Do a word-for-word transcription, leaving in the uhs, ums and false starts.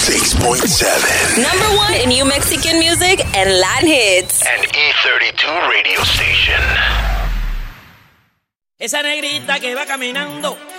six point seven. Number one in New Mexican music and Latin hits. An E thirty-two radio station. Esa negrita que va caminando